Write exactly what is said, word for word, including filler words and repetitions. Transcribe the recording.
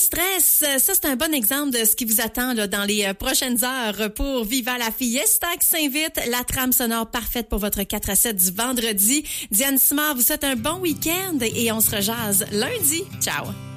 stress. Ça, c'est un bon exemple de ce qui vous attend là, dans les prochaines heures pour Viva la Fiesta qui s'invite. La trame sonore parfaite pour votre quatre à sept du vendredi. Diane Simard vous souhaite un bon week-end et on se rejase lundi. Ciao!